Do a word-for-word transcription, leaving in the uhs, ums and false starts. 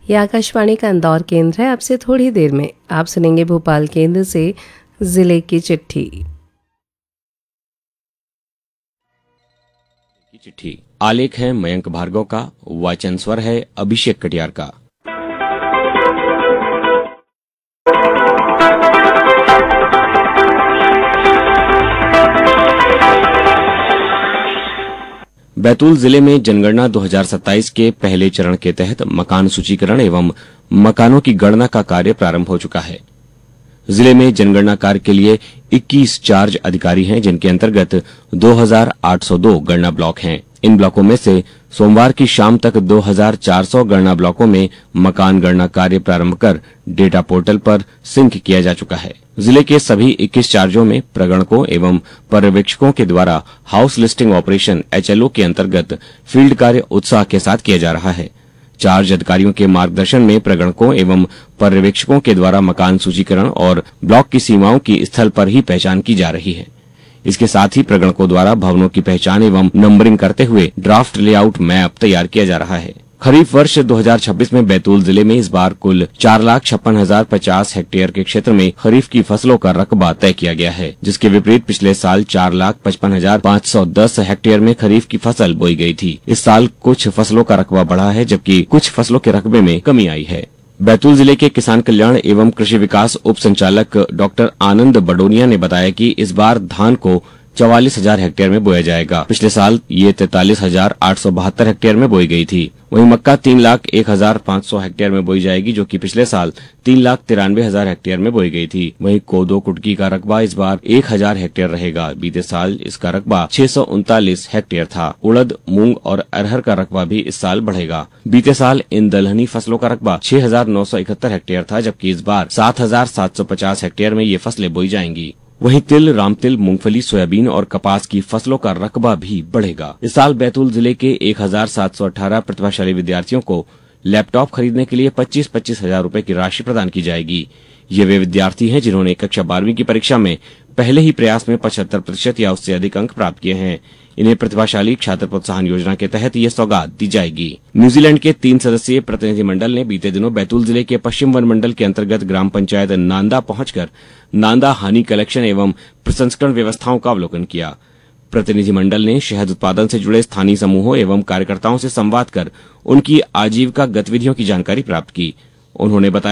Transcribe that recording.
ये आकाशवाणी का इंदौर केंद्र है। आपसे थोड़ी देर में आप सुनेंगे भोपाल केंद्र से जिले की चिट्ठी। की चिट्ठी आलेख है मयंक भार्गव का, वाचन स्वर है अभिषेक कटियार का। बैतूल जिले में जनगणना दो हज़ार सत्ताईस के पहले चरण के तहत मकान सूचीकरण एवं मकानों की गणना का कार्य प्रारंभ हो चुका है। जिले में जनगणना कार्य के लिए इक्कीस चार्ज अधिकारी हैं, जिनके अंतर्गत दो हज़ार आठ सौ दो गणना ब्लॉक हैं। इन ब्लॉकों में से सोमवार की शाम तक दो हज़ार चार सौ गणना ब्लॉकों में मकान गणना कार्य प्रारंभ कर डेटा पोर्टल पर सिंक किया जा चुका है। जिले के सभी इक्कीस चार्जों में प्रगणकों एवं पर्यवेक्षकों के द्वारा house listing operation H L O के अंतर्गत फील्ड कार्य उत्साह के साथ किया जा रहा है। चार्ज अधिकारियों के मार्गदर्शन में प्रगणकों एवं पर्यवेक्षकों के द्वारा मकान सूचीकरण और ब्लॉक की सीमाओं की स्थल पर ही पहचान की जा रही है। इसके साथ ही प्रगणकों द्वारा भवनों की पहचान एवं नंबरिंग करते हुए ड्राफ्ट लेआउट मैप तैयार किया जा रहा है। खरीफ वर्ष दो हज़ार छब्बीस में बैतूल जिले में इस बार कुल चार लाख छप्पन हजार पचास हेक्टेयर के क्षेत्र में खरीफ की फसलों का रकबा तय किया गया है, जिसके विपरीत पिछले साल चार लाख पचपन हजार पाँच सौ दस हेक्टेयर में खरीफ की फसल बोई गई थी। इस साल कुछ फसलों का रकबा बढ़ा है, जबकि कुछ फसलों के रकबे में कमी आई है। बैतूल जिले के किसान कल्याण एवं कृषि विकास उप संचालक डॉक्टर आनंद बडोनिया ने बताया कि इस बार धान को चौवालीस हजार हेक्टेयर में बोया जाएगा। पिछले साल ये तैतालीस हजार आठ सौ बहत्तर हेक्टेयर में बोई गई थी। वहीं मक्का तीन लाख एक हजार पाँच सौ हेक्टेयर में बोई जाएगी, जो कि पिछले साल तीन लाख तिरानवे हजार हेक्टेयर में बोई गई थी। वहीं कोदो कुटकी का रकबा इस बार एक हजार हेक्टेयर रहेगा। बीते साल इसका रकबा छह सौ उनतालीस हेक्टेयर था। उड़द, मूंग और अरहर का रकबा भी इस साल बढ़ेगा। बीते साल इन दलहनी फसलों का रकबा छह हजार नौ सौ इकहत्तर हेक्टेयर था, जबकि इस बार सात हजार सात सौ पचास हेक्टेयर में ये फसलें बोई जाएंगी। वहीं तिल, रामतिल, मूंगफली, सोयाबीन और कपास की फसलों का रकबा भी बढ़ेगा। इस साल बैतूल जिले के एक हजार सात सौ अठारह प्रतिभाशाली विद्यार्थियों को लैपटॉप खरीदने के लिए पच्चीस पच्चीस हजार रूपए की राशि प्रदान की जाएगी। ये वे विद्यार्थी हैं जिन्होंने कक्षा बारहवीं की परीक्षा में पहले ही प्रयास में पचहत्तर प्रतिशत या उससे अधिक अंक प्राप्त किए हैं। इन्हें प्रतिभाशाली छात्र प्रोत्साहन योजना के तहत ये सौगात दी जाएगी। न्यूजीलैंड के तीन सदस्यीय प्रतिनिधिमंडल ने बीते दिनों बैतूल जिले के पश्चिम वन मंडल के अंतर्गत ग्राम पंचायत नांदा पहुंचकर नांदा हानि कलेक्शन एवं प्रसंस्करण व्यवस्थाओं का अवलोकन किया। प्रतिनिधिमंडल ने शहद उत्पादन से जुड़े स्थानीय समूहों एवं कार्यकर्ताओं से संवाद कर उनकी आजीविका गतिविधियों की जानकारी प्राप्त की। उन्होंने बताया